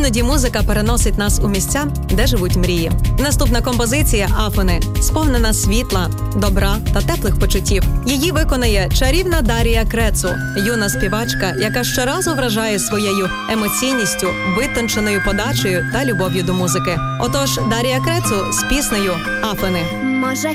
Іноді музика переносить нас у місця, де живуть мрії. Наступна композиція «Афони» сповнена світла, добра та теплих почуттів. Її виконає чарівна Дарія Крецу, юна співачка, яка щоразу вражає своєю емоційністю, витонченою подачею та любов'ю до музики. Отож, Дарія Крецу з піснею «Афони». Може,